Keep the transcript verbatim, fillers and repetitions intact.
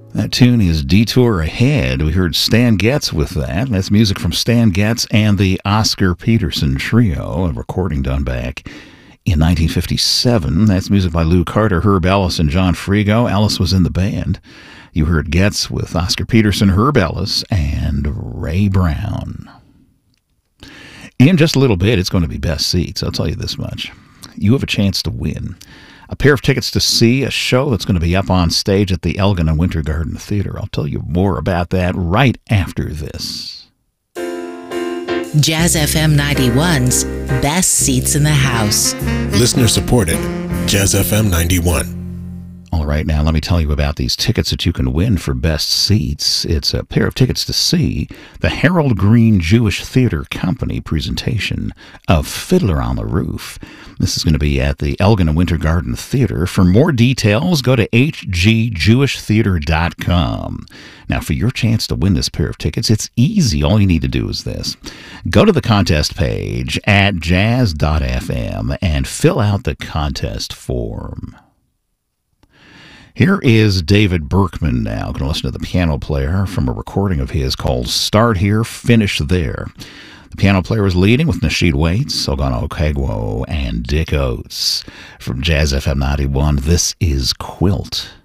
That tune is Detour Ahead. We heard Stan Getz with that. That's music from Stan Getz and the Oscar Peterson Trio, a recording done back in nineteen fifty-seven. That's music by Lou Carter, Herb Ellis, and John Frigo. Ellis was in the band. You heard Getz with Oscar Peterson, Herb Ellis, and Ray Brown. In just a little bit, it's going to be best seats. I'll tell you this much. You have a chance to win a pair of tickets to see a show that's going to be up on stage at the Elgin and Winter Garden Theater. I'll tell you more about that right after this. Jazz F M ninety-one's Best Seats in the House. Listener supported. Jazz F M ninety-one. All right, now let me tell you about these tickets that you can win for best seats. It's a pair of tickets to see the Harold Green Jewish Theater Company presentation of Fiddler on the Roof. This is going to be at the Elgin and Winter Garden Theater. For more details, go to h g jewish theater dot com. Now, for your chance to win this pair of tickets, it's easy. All you need to do is this. Go to the contest page at jazz dot f m and fill out the contest form. Here is David Berkman now. Going to listen to the piano player from a recording of his called Start Here, Finish There. The piano player is leading with Nasheed Waits, Ogana Okegwo, and Dick Oates. From Jazz F M ninety-one, this is Quilt.